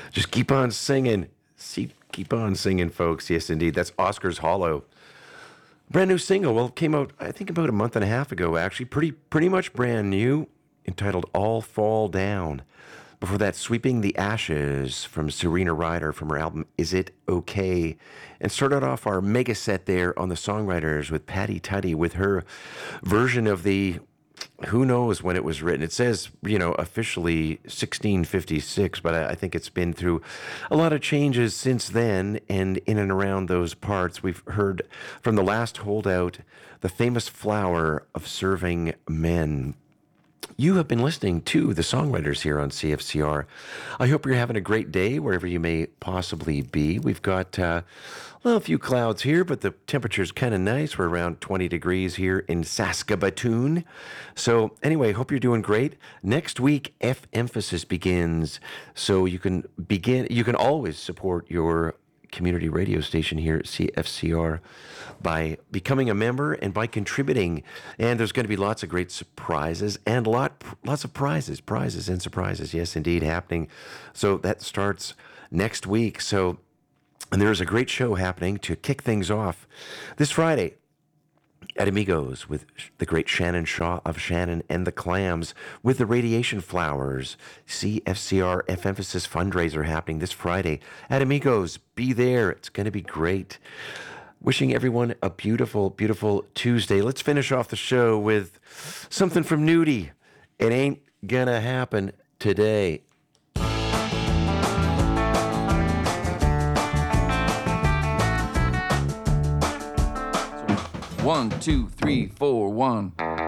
Just keep on singing. Keep on singing, folks. Yes, indeed. That's Oscar's Hollow. Brand new single. Well, it came out, I think, about a month and a half ago, actually. Pretty much brand new, entitled All Fall Down. Before that, Sweeping the Ashes from Serena Ryder from her album Is It Okay? And started off our mega set there on the songwriters with Patty Tutty with her version of the, who knows when it was written. It says, officially 1656, but I think it's been through a lot of changes since then. And in and around those parts, we've heard from the last holdout, the famous flower of serving men. You have been listening to the songwriters here on CFCR. I hope you're having a great day wherever you may possibly be. We've got a few clouds here, but the temperature's kind of nice. We're around 20 degrees here in Saskatoon. So anyway, hope you're doing great. Next week, F Emphasis begins. So you can always support your community radio station here at CFCR by becoming a member and by contributing. And there's going to be lots of great surprises and lots of prizes and surprises. Yes, indeed, happening. So that starts next week. And there's a great show happening to kick things off this Friday at Amigos with the great Shannon Shaw of Shannon and the Clams with the Radiation Flowers. CFCR F Emphasis fundraiser happening this Friday at Amigos. Be there. It's going to be great. Wishing everyone a beautiful, beautiful Tuesday. Let's finish off the show with something from Nudie. It ain't gonna happen today. 1, 2, 3, 4, 1.